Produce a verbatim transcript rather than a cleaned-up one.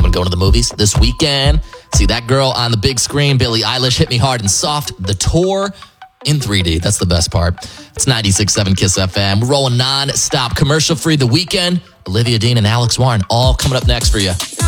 I'm going to the movies this weekend. See that girl on the big screen, Billie Eilish, Hit Me Hard and Soft, the tour in three D. That's the best part. It's ninety-six point seven Kiss F M. We're rolling non-stop, commercial-free The Weeknd. Olivia Dean and Alex Warren all coming up next for you.